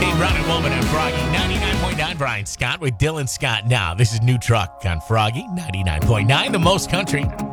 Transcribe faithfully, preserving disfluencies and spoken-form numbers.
Hey, Ron and Woman and Froggy, ninety-nine point nine. Brian Scott with Dylan Scott. Now, this is New Truck on Froggy, ninety-nine point nine, the most country.